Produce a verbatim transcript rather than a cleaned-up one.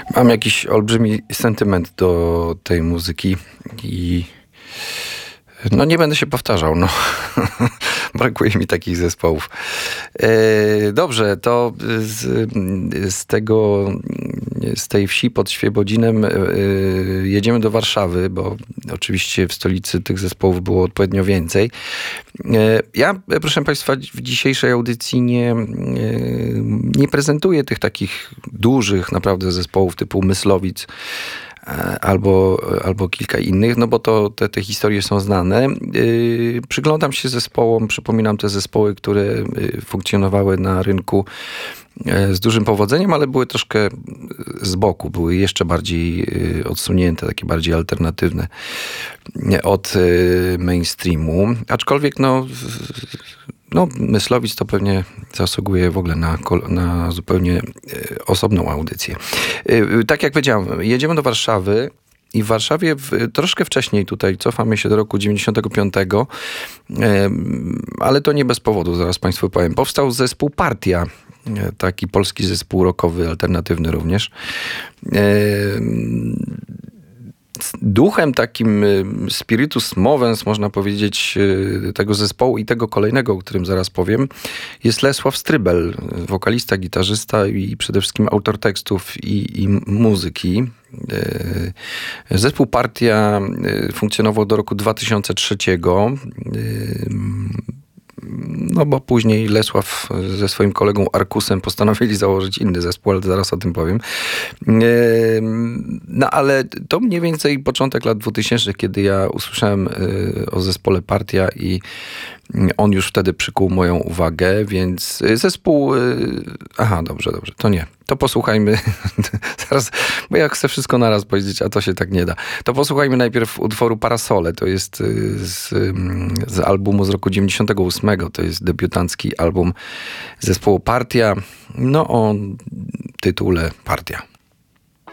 Mam jakiś olbrzymi sentyment do tej muzyki i no nie będę się powtarzał, no. Brakuje mi takich zespołów. E, dobrze, to z, z tego, z tej wsi pod Świebodzinem e, jedziemy do Warszawy, bo oczywiście w stolicy tych zespołów było odpowiednio więcej. E, ja, proszę Państwa, w dzisiejszej audycji nie, e, nie prezentuję tych takich dużych naprawdę zespołów typu Myslowic, albo, albo kilka innych, no bo to te, te historie są znane. Yy, przyglądam się zespołom, przypominam te zespoły, które yy, funkcjonowały na rynku yy, z dużym powodzeniem, ale były troszkę z boku, były jeszcze bardziej yy, odsunięte, takie bardziej alternatywne yy, od yy, mainstreamu. Aczkolwiek no No, Myslowic to pewnie zasługuje w ogóle na, na zupełnie osobną audycję. Tak jak powiedziałem, jedziemy do Warszawy i w Warszawie w, troszkę wcześniej tutaj, cofamy się do roku dziewięćdziesiątego piątego, ale to nie bez powodu, zaraz Państwu powiem. Powstał zespół Partia, taki polski zespół rockowy, alternatywny również. Duchem takim spiritus movens, można powiedzieć, tego zespołu i tego kolejnego, o którym zaraz powiem, jest Lesław Strybel, wokalista, gitarzysta i przede wszystkim autor tekstów i, i muzyki. Zespół Partia funkcjonował do roku dwa tysiące trzeciego. No bo później Lesław ze swoim kolegą Arkusem postanowili założyć inny zespół, ale zaraz o tym powiem. No ale to mniej więcej początek lat dwutysięcznych, kiedy ja usłyszałem o zespole Partia i on już wtedy przykuł moją uwagę, więc zespół... Aha, dobrze, dobrze, to nie. To posłuchajmy zaraz, bo ja chcę wszystko naraz powiedzieć, a to się tak nie da. To posłuchajmy najpierw utworu Parasole. To jest z, z albumu z roku dziewięćdziesiątego ósmego. To jest debiutancki album zespołu Partia. No o tytule Partia.